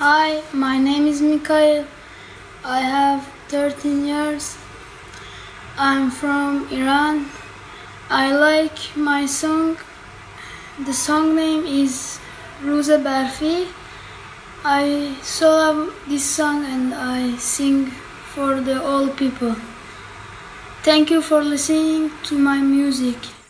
Hi, my name is Mikhail. I have 13 years. I'm from Iran. I like my song. The song name is Ruza Barfi. I so love this song and I sing for the old people. Thank you for listening to my music.